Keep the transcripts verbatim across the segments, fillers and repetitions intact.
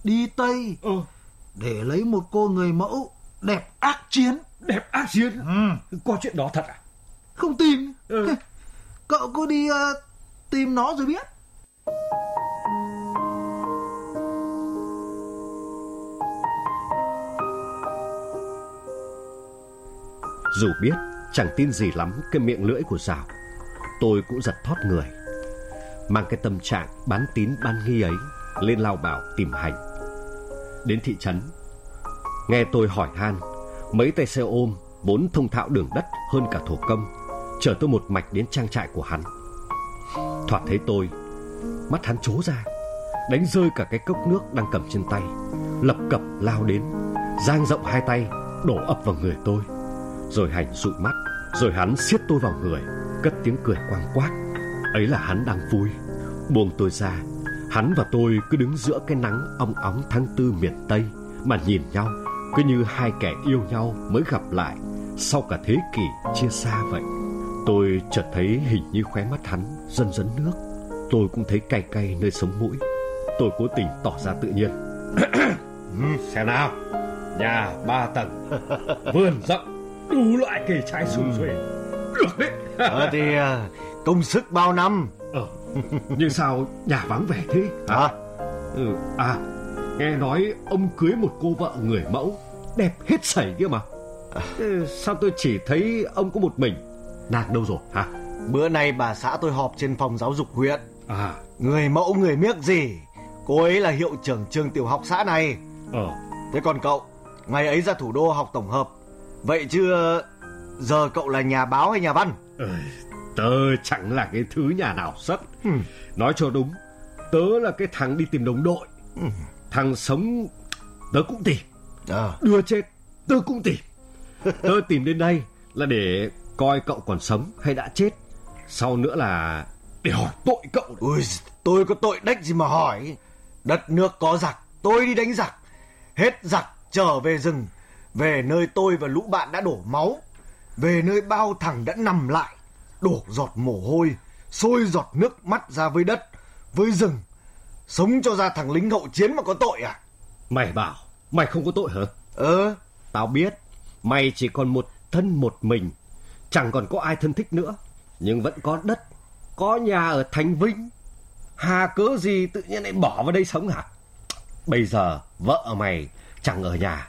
đi Tây ừ. để lấy một cô người mẫu đẹp ác chiến. Đẹp ác chiến? Ừ. Có chuyện đó thật à? Không tin? Ừ. Cậu cứ đi uh, tìm nó rồi biết. Dù biết chẳng tin gì lắm cái miệng lưỡi của Giảo, tôi cũng giật thót người. Mang cái tâm trạng bán tín bán nghi ấy lên Lao Bảo tìm Hành. Đến thị trấn, nghe tôi hỏi han, mấy tay xe ôm vốn thông thạo đường đất hơn cả thổ công chở tôi một mạch đến trang trại của hắn. Thoạt thấy tôi, mắt hắn trố ra, đánh rơi cả cái cốc nước đang cầm trên tay, lập cập lao đến, dang rộng hai tay đổ ập vào người tôi. Rồi Hành dụi mắt, rồi hắn siết tôi vào người, cất tiếng cười quang quác. Ấy là hắn đang vui. Buông tôi ra, hắn và tôi cứ đứng giữa cái nắng ong óng tháng tư miền Tây mà nhìn nhau, cứ như hai kẻ yêu nhau mới gặp lại sau cả thế kỷ chia xa vậy. Tôi chợt thấy hình như khóe mắt hắn dần dần nước. Tôi cũng thấy cay cay nơi sống mũi. Tôi cố tình tỏ ra tự nhiên. Xem nào, nhà ba tầng, vườn rộng, đủ loại cây trái sum xuê. Được đấy. Ờ thì công sức bao năm. Ờ, nhưng sao nhà vắng vẻ thế hả? À? Ừ, à, nghe nói ông cưới một cô vợ người mẫu đẹp hết sảy kia mà. Ừ, sao tôi chỉ thấy ông có một mình? Nàng đâu rồi hả? Bữa nay bà xã tôi họp trên phòng giáo dục huyện. À, người mẫu người miếc gì, cô ấy là hiệu trưởng trường tiểu học xã này. Ờ. Thế còn cậu, ngày ấy ra thủ đô học tổng hợp, vậy chứ giờ cậu là nhà báo hay nhà văn? Ừ, tớ chẳng là cái thứ nhà nào sất. ừ. Nói cho đúng, tớ là cái thằng đi tìm đồng đội. ừ. Thằng sống tớ cũng tìm, à. Đưa chết tớ cũng tìm. Tớ tìm đến đây là để coi cậu còn sống hay đã chết. Sau nữa là để hỏi tội cậu. Ui, tôi có tội đếch gì mà hỏi. Đất nước có giặc, tôi đi đánh giặc. Hết giặc trở về rừng, về nơi tôi và lũ bạn đã đổ máu, về nơi bao thằng đã nằm lại, đổ giọt mồ hôi, sôi giọt nước mắt ra với đất, với rừng. Sống cho ra thằng lính hậu chiến mà có tội à? Mày bảo mày không có tội hả? Ờ. Tao biết mày chỉ còn một thân một mình, chẳng còn có ai thân thích nữa, nhưng vẫn có đất, có nhà ở Thành Vinh. Hà cớ gì tự nhiên lại bỏ vào đây sống hả? Bây giờ vợ mày chẳng ở nhà,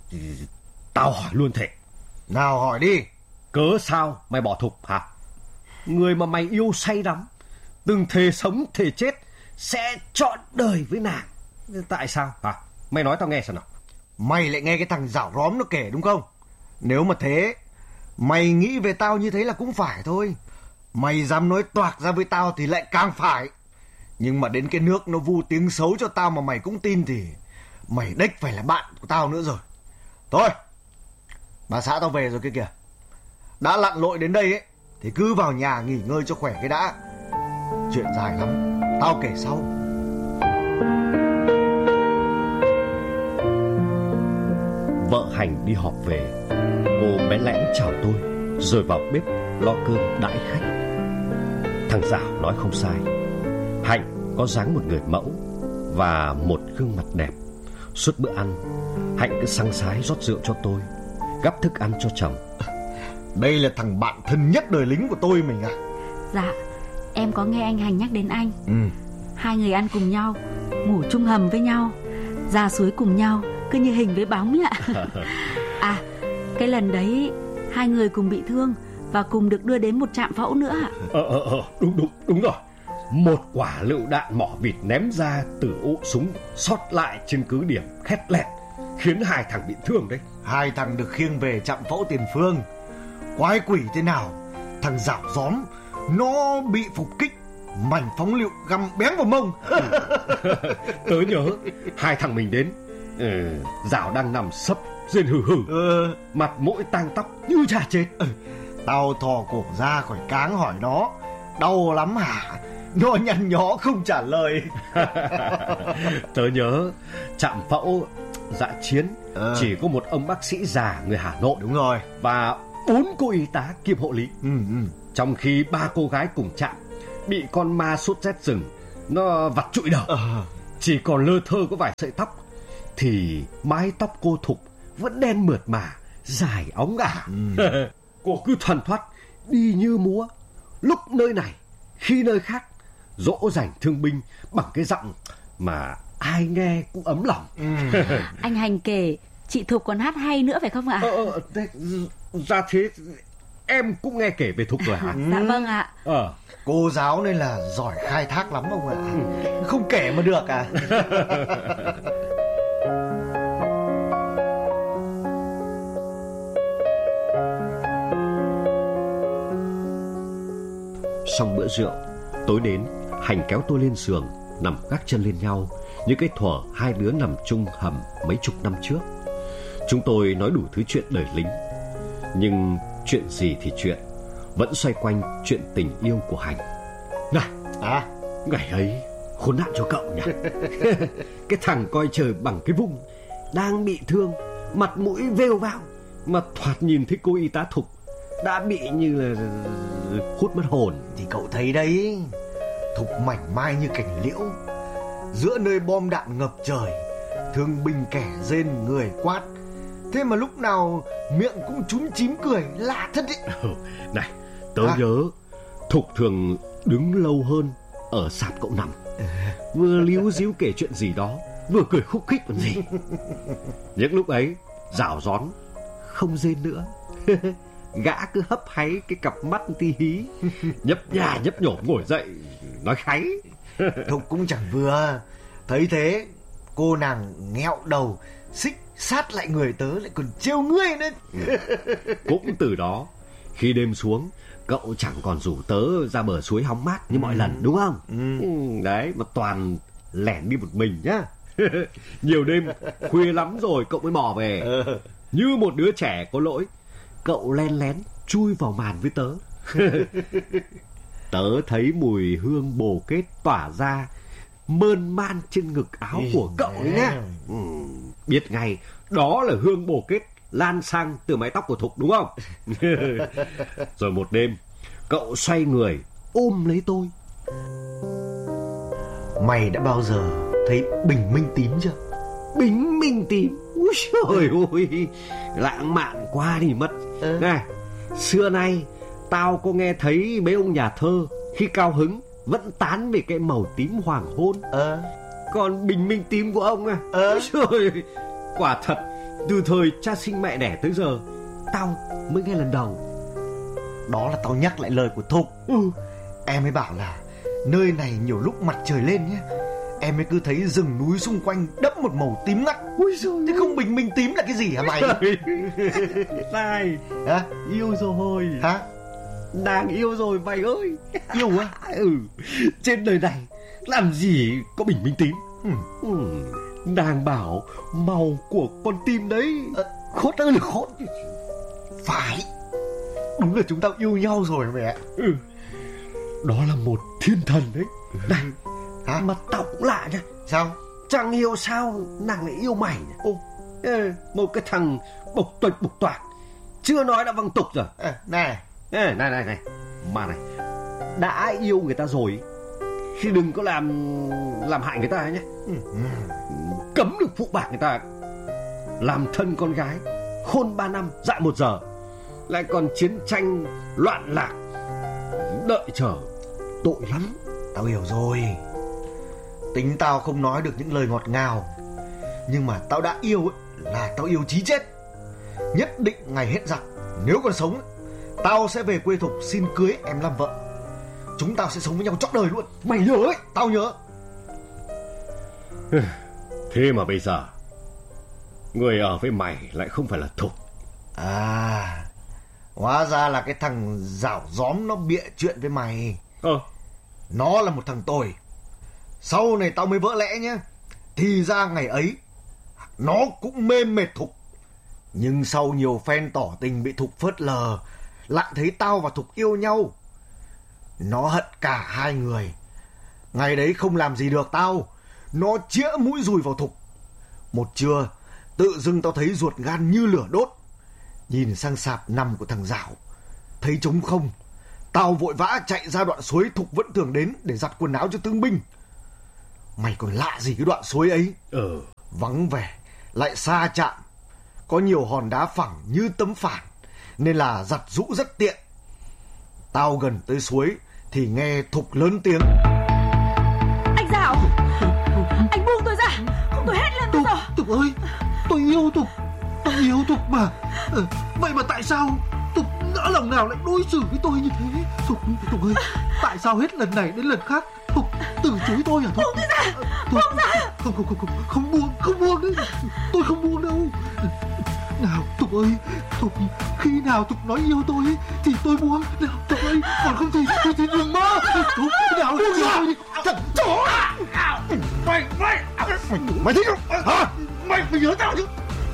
tao hỏi luôn thế. Nào hỏi đi. Cớ sao mày bỏ Thục hả? Người mà mày yêu say đắm, từng thề sống thề chết sẽ trọn đời với nàng. Tại sao hả? Mày nói tao nghe xem nào. Mày lại nghe cái thằng Giảo róm nó kể đúng không? Nếu mà thế, mày nghĩ về tao như thế là cũng phải thôi. Mày dám nói toạc ra với tao thì lại càng phải. Nhưng mà đến cái nước nó vu tiếng xấu cho tao mà mày cũng tin thì mày đếch phải là bạn của tao nữa rồi. Thôi, bà xã tao về rồi kia kìa. Đã lặn lội đến đây ấy thì cứ vào nhà nghỉ ngơi cho khỏe cái đã. Chuyện dài lắm, tao kể sau. Vợ Hành đi họp về, cô bé lẽn chào tôi rồi vào bếp lo cơm đãi khách. Thằng Giảo nói không sai, Hạnh có dáng một người mẫu và một gương mặt đẹp. Suốt bữa ăn, Hạnh cứ săng sái rót rượu cho tôi, gắp thức ăn cho chồng. Đây là thằng bạn thân nhất đời lính của tôi mình à? Dạ, em có nghe anh Hành nhắc đến anh. Ừ. Hai người ăn cùng nhau, ngủ chung hầm với nhau, ra suối cùng nhau, cứ như hình với bóng ấy ạ. À, cái lần đấy hai người cùng bị thương và cùng được đưa đến một trạm phẫu nữa ạ. Ờ ờ ờ đúng đúng đúng rồi. Một quả lựu đạn mỏ vịt ném ra từ ụ súng sót lại trên cứ điểm khét lẹt, khiến hai thằng bị thương đấy. Hai thằng được khiêng về trạm phẫu Tiền Phương. Quái quỷ thế nào, thằng Giảo róm nó bị phục kích, mảnh phóng lựu găm bén vào mông. Tớ nhớ hai thằng mình đến, ừ, Giảo đang nằm sấp rên hừ hừ, ừ. mặt mũi tang tóc như chà chết. ừ. Tao thò cổ ra khỏi cáng hỏi nó, đau lắm hả? Nó nhăn nhó không trả lời. Tớ nhớ trạm phẫu dã chiến, ừ. chỉ có một ông bác sĩ già người Hà Nội. Đúng rồi. Và bốn cô y tá kiêm hộ lý. ừ, ừ. Trong khi ba cô gái cùng trạm bị con ma sốt rét rừng nó vặt trụi đầu. ừ. Chỉ còn lơ thơ có vài sợi tóc thì mái tóc cô Thục vẫn đen mượt mà, dài óng ả. Ừ. Cô cứ thoăn thoắt đi như múa, lúc nơi này khi nơi khác, dỗ dành thương binh bằng cái giọng mà ai nghe cũng ấm lòng. Ừ. Anh Hành kể chị Thục còn hát hay nữa phải không ạ? Ờ, ờ thế, ra thế em cũng nghe kể về Thục rồi hả? Dạ vâng ạ. Ờ. Cô giáo nên là giỏi khai thác lắm ông ạ. Ừ. Không kể mà được à? Xong bữa rượu, tối đến, Hành kéo tôi lên giường, nằm gác chân lên nhau như cái thuở hai đứa nằm chung hầm mấy chục năm trước. Chúng tôi nói đủ thứ chuyện đời lính, nhưng chuyện gì thì chuyện vẫn xoay quanh chuyện tình yêu của Hành. Này, à, ngày ấy khốn nạn cho cậu nhỉ. Cái thằng coi trời bằng cái vung, đang bị thương, mặt mũi vêu vao, mà thoạt nhìn thấy cô y tá Thục đã bị như là hút mất hồn. Thì cậu thấy đấy, Thục mảnh mai như cành liễu, giữa nơi bom đạn ngập trời, thương binh kẻ rên người quát, thế mà lúc nào miệng cũng chúm chím cười, lạ thật đấy. Ừ, này, tớ à? nhớ Thục thường đứng lâu hơn ở sạp cậu nằm, vừa líu díu kể chuyện gì đó, vừa cười khúc khích còn gì. Những lúc ấy rảo rón không rên nữa. Gã cứ hấp háy cái cặp mắt tí hí, nhấp nhà nhấp nhổm ngồi dậy nói kháy. Thục cũng chẳng vừa. Thấy thế, cô nàng nghẹo đầu, xích sát lại người tớ, lại còn trêu ngươi nữa. Cũng từ đó, khi đêm xuống, cậu chẳng còn rủ tớ ra bờ suối hóng mát như ừ. mọi lần, đúng không? Ừ. Đấy, mà toàn lẻn đi một mình nhá. Nhiều đêm khuya lắm rồi cậu mới mò về. Ừ. Như một đứa trẻ có lỗi, cậu len lén chui vào màn với tớ. Tớ thấy mùi hương bồ kết tỏa ra mơn man trên ngực áo của cậu ấy nhá. Ừ, biết ngay đó là hương bồ kết lan sang từ mái tóc của Thục, đúng không? Rồi một đêm cậu xoay người ôm lấy tôi. Mày đã bao giờ thấy bình minh tím chưa? Bình minh tím? Úi trời ơi, lãng mạn quá đi mất. Ừ. Này, xưa nay tao có nghe thấy mấy ông nhà thơ khi cao hứng vẫn tán về cái màu tím hoàng hôn. Ờ. Còn bình minh tím của ông à? Ờ. Trời, quả thật từ thời cha sinh mẹ đẻ tới giờ tao mới nghe lần đầu. Đó là tao nhắc lại lời của Thục. Ừ. Em ấy bảo là nơi này nhiều lúc mặt trời lên nhé, em ấy cứ thấy rừng núi xung quanh đẫm một màu tím ngắt. Ui giời, thế không bình minh tím là cái gì hả mày? Này, hả? Yêu rồi. Hả? Đang yêu rồi mày ơi. Yêu á? Ừ. Trên đời này làm gì có bình minh tím. Ừ. Ừ. Nàng bảo màu của con tim đấy à, khốt ơi là khốt. Phải, đúng là chúng ta yêu nhau rồi mẹ. Ừ. Đó là một thiên thần đấy. Này, hả? Mà tao cũng lạ nha. Sao? Chẳng hiểu sao nàng lại yêu mày nhỉ? Ô, một cái thằng bộc tuệch bộc toạc, chưa nói đã văng tục rồi. À, này. Ê, này này này, mà này, đã yêu người ta rồi thì đừng có làm làm hại người ta nhé. Ừ. Cấm được phụ bạc người ta. Làm thân con gái, hôn ba năm, dại một giờ, lại còn chiến tranh loạn lạc, đợi chờ, tội lắm. Tao hiểu rồi. Tính tao không nói được những lời ngọt ngào, nhưng mà tao đã yêu ấy, là tao yêu chí chết. Nhất định ngày hết giặc, nếu còn sống, tao sẽ về quê Thục xin cưới em làm vợ. Chúng tao sẽ sống với nhau trọn đời luôn. Mày nhớ ấy? Tao nhớ. Thế mà bây giờ người ở với mày lại không phải là Thục. À, hóa ra là cái thằng dảo dóm nó bịa chuyện với mày. Ờ. Nó là một thằng tồi. Sau này tao mới vỡ lẽ nhé. Thì ra ngày ấy nó cũng mê mệt Thục. Nhưng sau nhiều phen tỏ tình bị Thục phớt lờ, lại thấy tao và Thục yêu nhau. Nó hận cả hai người. Ngày đấy không làm gì được tao, nó chĩa mũi dùi vào Thục. Một trưa, tự dưng tao thấy ruột gan như lửa đốt. Nhìn sang sạp nằm của thằng Dảo, thấy trống không, tao vội vã chạy ra đoạn suối Thục vẫn thường đến để giặt quần áo cho thương binh. Mày còn lạ gì cái đoạn suối ấy? Ừ. Vắng vẻ, lại xa chạm, có nhiều hòn đá phẳng như tấm phản, nên là giặt giũ rất tiện. Tao gần tới suối thì nghe Thục lớn tiếng: Anh Dạo, anh buông tôi ra, không tôi hét lên bây giờ. Thục ơi, tôi yêu Thục, tôi yêu Thục mà. Ừ, vậy mà tại sao Thục nỡ lòng nào lại đối xử với tôi như thế? Thục, Thục ơi, tại sao hết lần này đến lần khác Thục từ chối tôi hả Thục? Buông tôi ra, buông ra. Không, không, không, không, không buông, không buông đấy. Tôi không buông đâu. Nào Thục ơi, Thục, khi nào Thục nói yêu tôi ấy, thì tôi buông. Nào Thục ơi, còn không thì, thì, thì đừng mơ. Thục, nào buông ra. Thằng chó! Mày, mày, mày thích không? Hả? Mày phải nhớ tao chứ.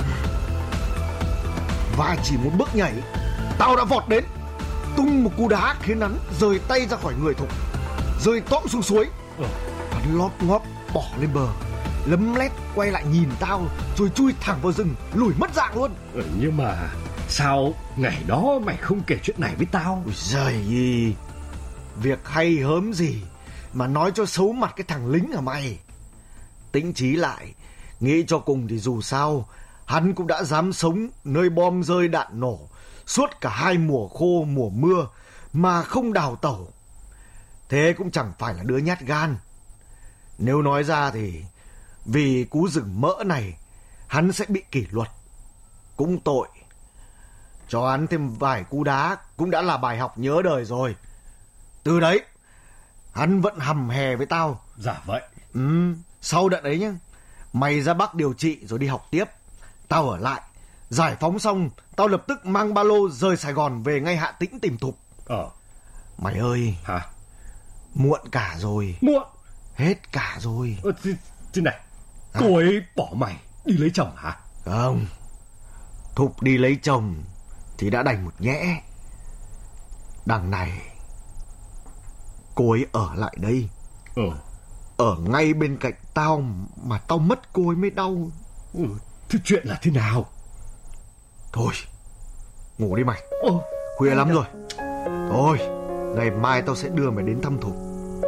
Và chỉ một bước nhảy, tao đã vọt đến, tung một cú đá khiến hắn rời tay ra khỏi người Thục, rơi tõm xuống suối. Hắn lóp ngóp bỏ lên bờ, lấm lét quay lại nhìn tao, rồi chui thẳng vào rừng, lủi mất dạng luôn. Ừ, nhưng mà sao ngày đó mày không kể chuyện này với tao? Ôi giời ơi, việc hay hớm gì mà nói cho xấu mặt cái thằng lính hả mày? Tính trí lại, nghĩ cho cùng thì dù sao hắn cũng đã dám sống nơi bom rơi đạn nổ suốt cả hai mùa khô mùa mưa mà không đào tẩu. Thế cũng chẳng phải là đứa nhát gan. Nếu nói ra thì vì cú rừng mỡ này hắn sẽ bị kỷ luật, cũng tội. Cho hắn thêm vài cú đá cũng đã là bài học nhớ đời rồi. Từ đấy hắn vẫn hầm hè với tao. Dạ vậy. Ừ, sau đợt ấy nhá, mày ra Bắc điều trị rồi đi học tiếp, tao ở lại. Giải phóng xong, tao lập tức mang ba lô rời Sài Gòn về ngay Hà Tĩnh tìm Thục. Ờ. Mày ơi. Hả? Muộn cả rồi. Muộn? Hết cả rồi. Ờ, thế, thế này, à, cô ấy bỏ mày đi lấy chồng hả? Không, Thục đi lấy chồng thì đã đành một nhẽ. Đằng này cô ấy ở lại đây. Ờ. Ở ngay bên cạnh tao mà tao mất cô ấy mới đau. Ừ, thế chuyện là thế nào? Thôi, ngủ đi mày. Ờ, khuya lắm rồi. Thôi, ngày mai tao sẽ đưa mày đến thăm Thục.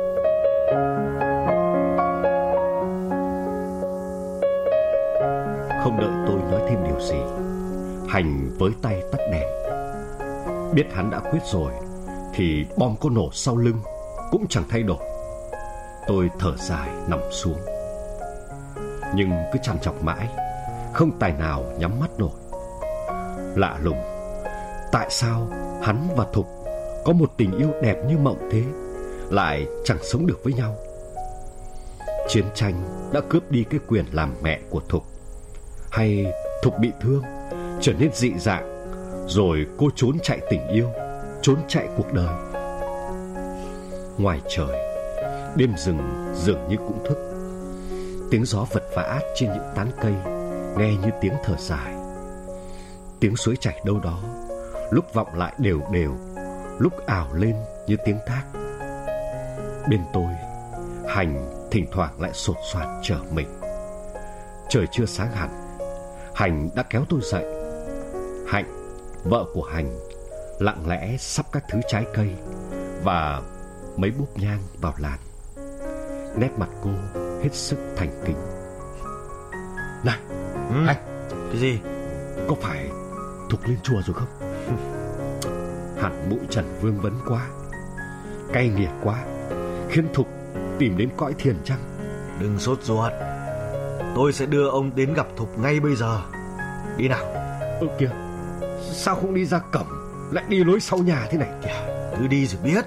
Không đợi tôi nói thêm điều gì, Hành với tay tắt đèn. Biết hắn đã quyết rồi thì bom có nổ sau lưng cũng chẳng thay đổi. Tôi thở dài nằm xuống, nhưng cứ trằn trọc mãi, không tài nào nhắm mắt nổi. Lạ lùng, tại sao hắn và Thục có một tình yêu đẹp như mộng thế lại chẳng sống được với nhau? Chiến tranh đã cướp đi cái quyền làm mẹ của Thục, hay Thục bị thương trở nên dị dạng, rồi cô trốn chạy tình yêu, trốn chạy cuộc đời? Ngoài trời, đêm rừng dường như cũng thức. Tiếng gió vật vã trên những tán cây nghe như tiếng thở dài. Tiếng suối chảy đâu đó lúc vọng lại đều đều, lúc ào lên như tiếng thác. Bên tôi, Hành thỉnh thoảng lại sột soạt trở mình. Trời chưa sáng hẳn, Hành đã kéo tôi dậy. Hạnh, vợ của Hành, lặng lẽ sắp các thứ trái cây và mấy búp nhang vào làn. Nét mặt cô hết sức thành kính. Này, ừ. Hành, cái gì? có phải Thục lên chùa rồi không? Hẳn mũi Trần vương vấn quá, cay nghiệt quá, khiến Thục tìm đến cõi thiền chăng? Đừng sốt ruột, tôi sẽ đưa ông đến gặp Thục ngay bây giờ. Đi nào. Ơ kìa, sao không đi ra cổng, lại đi lối sau nhà thế này? Cứ đi rồi biết.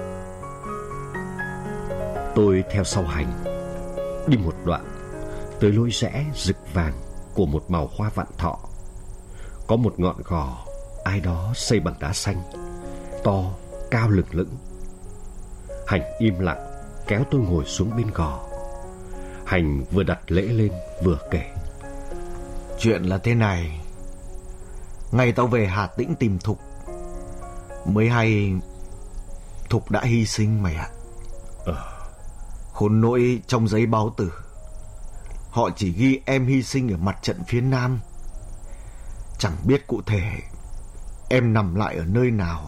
Tôi theo sau Hành, đi một đoạn tới lối rẽ rực vàng của một màu hoa vạn thọ. Có một ngọn gò ai đó xây bằng đá xanh, to, cao lừng lững. Hành im lặng kéo tôi ngồi xuống bên gò. Hành vừa đặt lễ lên vừa kể. Chuyện là thế này. Ngày tao về Hà Tĩnh tìm Thục, mới hay Thục đã hy sinh mày ạ. Ờ. Khốn nỗi trong giấy báo tử, họ chỉ ghi em hy sinh ở mặt trận phía Nam, chẳng biết cụ thể em nằm lại ở nơi nào.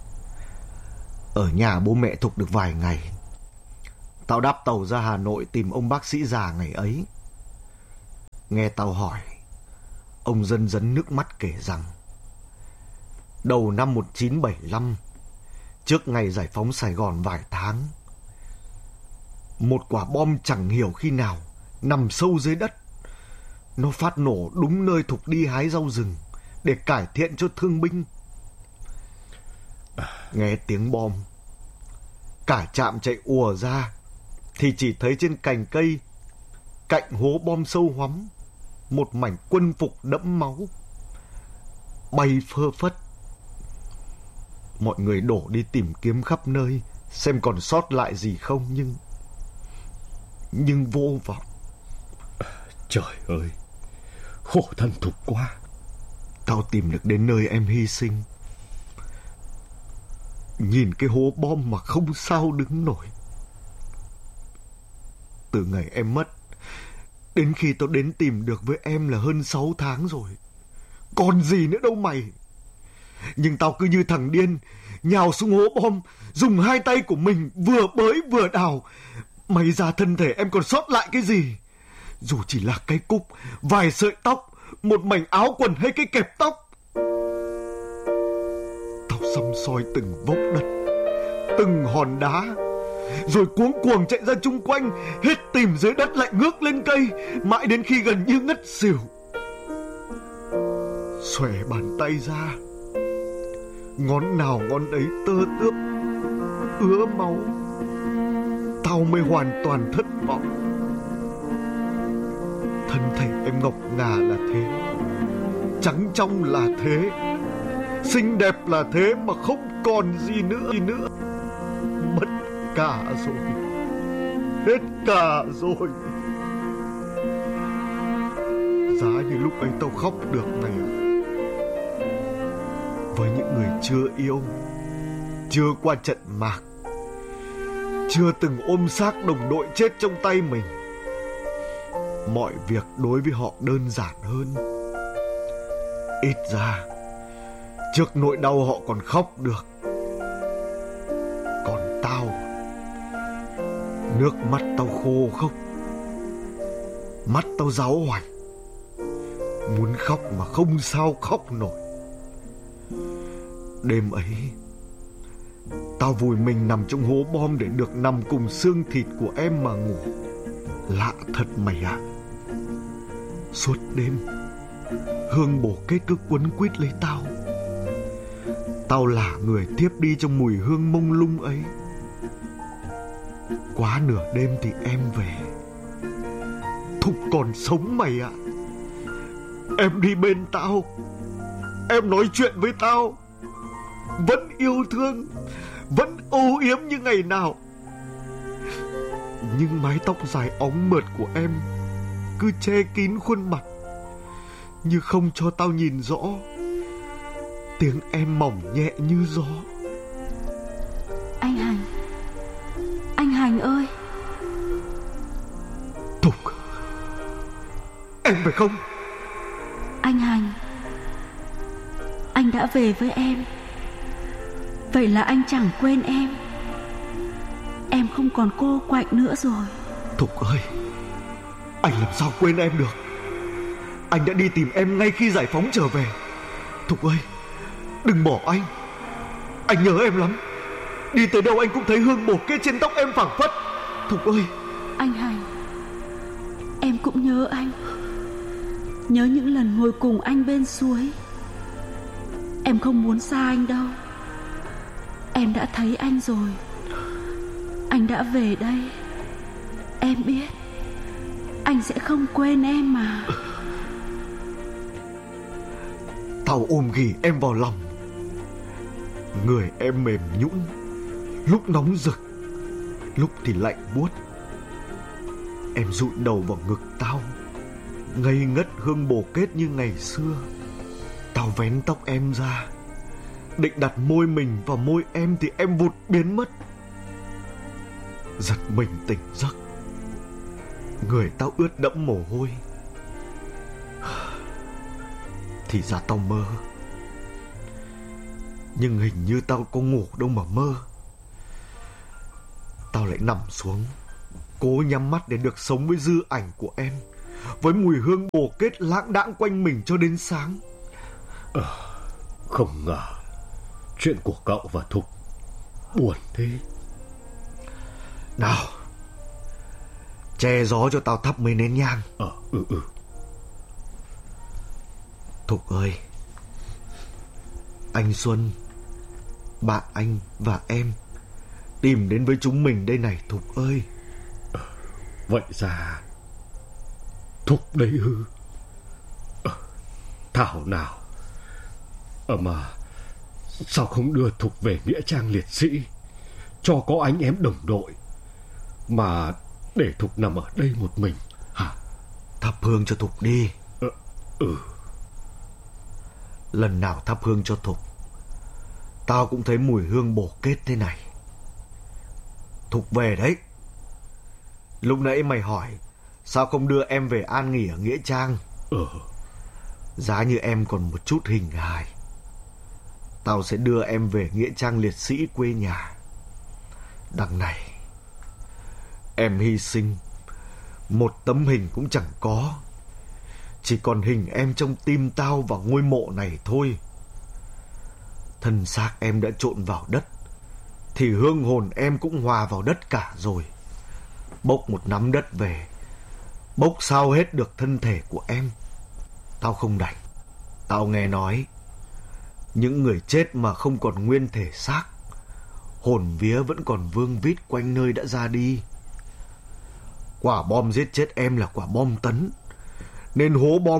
Ở nhà bố mẹ Thục được vài ngày, tao đáp tàu ra Hà Nội tìm ông bác sĩ già ngày ấy. Nghe tao hỏi, Ông Dân dấn nước mắt kể rằng đầu năm một nghìn chín trăm bảy mươi lăm, trước ngày giải phóng Sài Gòn vài tháng, một quả bom chẳng hiểu khi nào nằm sâu dưới đất. Nó phát nổ đúng nơi Thục đi hái rau rừng để cải thiện cho thương binh. Nghe tiếng bom, cả trạm chạy ùa ra thì chỉ thấy trên cành cây cạnh hố bom sâu hoắm một mảnh quân phục đẫm máu bay phơ phất. Mọi người đổ đi tìm kiếm khắp nơi xem còn sót lại gì không, nhưng nhưng vô vọng. Trời ơi, khổ thân Thục quá. Tao tìm được đến nơi em hy sinh, nhìn cái hố bom mà không sao đứng nổi. Từ ngày em mất đến khi tao đến tìm được với em là hơn sáu tháng rồi. Còn gì nữa đâu mày. Nhưng tao cứ như thằng điên nhào xuống hố bom, dùng hai tay của mình vừa bới vừa đào. May ra thân thể em còn sót lại cái gì, dù chỉ là cái cúc, vài sợi tóc, một mảnh áo quần hay cái kẹp tóc. Tao săm soi từng vốc đất, từng hòn đá, rồi cuống cuồng chạy ra chung quanh, hết tìm dưới đất lại ngước lên cây, mãi đến khi gần như ngất xỉu. Xòe bàn tay ra, ngón nào ngón ấy tơ tướp, ứa máu. Tao mới hoàn toàn thất vọng. Thân thể em ngọc ngà là thế, trắng trong là thế, xinh đẹp là thế, mà không còn gì nữa gì nữa. Mất cả rồi, hết cả rồi. Giá như lúc ấy tao khóc được mày ạ. Với những người chưa yêu, chưa qua trận mạc, chưa từng ôm xác đồng đội chết trong tay mình, mọi việc đối với họ đơn giản hơn. Ít ra trước nỗi đau họ còn khóc được. Còn tao, nước mắt tao khô khốc, mắt tao ráu hoạch, muốn khóc mà không sao khóc nổi. Đêm ấy tao vùi mình nằm trong hố bom để được nằm cùng xương thịt của em mà ngủ. Lạ thật mày ạ. Suốt đêm hương bổ kết cứ quấn quýt lấy tao. Tao lả người tiếp đi trong mùi hương mông lung ấy. Quá nửa đêm thì em về. Thục còn sống mày ạ. Em đi bên tao, em nói chuyện với tao, vẫn yêu thương, vẫn âu yếm như ngày nào. Nhưng mái tóc dài óng mượt của em cứ che kín khuôn mặt, như không cho tao nhìn rõ. Tiếng em mỏng nhẹ như gió. Anh Hành, anh Hành ơi. Thục, em phải không? Anh Hành, anh đã về với em. Vậy là anh chẳng quên em. Em không còn cô quạnh nữa rồi. Thục ơi, anh làm sao quên em được. Anh đã đi tìm em ngay khi giải phóng trở về. Thục ơi, đừng bỏ anh. Anh nhớ em lắm. Đi tới đâu anh cũng thấy hương bổ kết trên tóc em phảng phất. Thục ơi. Anh Hành, em cũng nhớ anh. Nhớ những lần ngồi cùng anh bên suối. Em không muốn xa anh đâu. Em đã thấy anh rồi. Anh đã về đây. Em biết anh sẽ không quên em mà. Tao ôm ghì em vào lòng. Người em mềm nhũn, lúc nóng rực, lúc thì lạnh buốt. Em dụi đầu vào ngực tao, ngây ngất hương bổ kết như ngày xưa. Tao vén tóc em ra, định đặt môi mình vào môi em thì em vụt biến mất. Giật mình tỉnh giấc, người tao ướt đẫm mồ hôi. Thì ra tao mơ. Nhưng hình như tao có ngủ đâu mà mơ. Tao lại nằm xuống, cố nhắm mắt để được sống với dư ảnh của em, với mùi hương bồ kết lãng đãng quanh mình cho đến sáng. Ờ, không ngờ chuyện của cậu và Thục buồn thế. Nào, che gió cho tao thắp mấy nén nhang. Ờ, ừ, ừ. Thục ơi, anh Xuân, bạn anh và em tìm đến với chúng mình đây này Thục ơi. Ờ, vậy ra Thục đấy ư? Ờ, thảo nào. Ờ mà sao không đưa Thục về nghĩa trang liệt sĩ cho có anh em đồng đội, mà để Thục nằm ở đây một mình hả? Thắp hương cho Thục đi. Ờ, ừ. Lần nào thắp hương cho Thục, tao cũng thấy mùi hương bồ kết thế này. Thục về đấy. Lúc nãy mày hỏi sao không đưa em về an nghỉ ở nghĩa trang. Ừ. Giá như em còn một chút hình hài, tao sẽ đưa em về nghĩa trang liệt sĩ quê nhà. Đằng này em hy sinh, một tấm hình cũng chẳng có, chỉ còn hình em trong tim tao và ngôi mộ này thôi. Thân xác em đã trộn vào đất, thì hương hồn em cũng hòa vào đất cả rồi. Bốc một nắm đất về, bốc sao hết được thân thể của em. Tao không đành. Tao nghe nói những người chết mà không còn nguyên thể xác, hồn vía vẫn còn vương vít quanh nơi đã ra đi. Quả bom giết chết em là quả bom tấn, nên hố bom